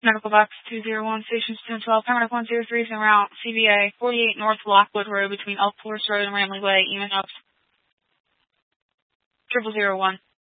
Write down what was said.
Medical Box 201, Station 1012, Paramedic 103 is en route, CBA 48 North Lockwood Road between Elk Forest Road and Ramley Way, EMS 0001.